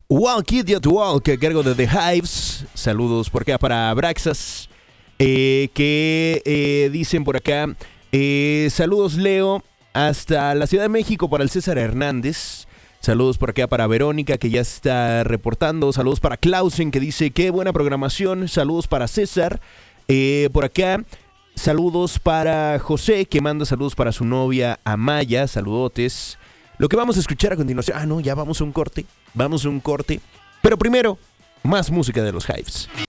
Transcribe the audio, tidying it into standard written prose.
Walk Idiot Walk, a cargo de The Hives. Saludos por acá para Braxas, que dicen por acá, saludos Leo, hasta la Ciudad de México para el César Hernández. Saludos por acá para Verónica, que ya está reportando. Saludos para Clausen, que dice, qué buena programación. Saludos para César. Por acá, saludos para José, que manda saludos para su novia Amaya. Saludotes. Lo que vamos a escuchar a continuación... no, ya vamos a un corte. Vamos a un corte. Pero primero, más música de los Hives.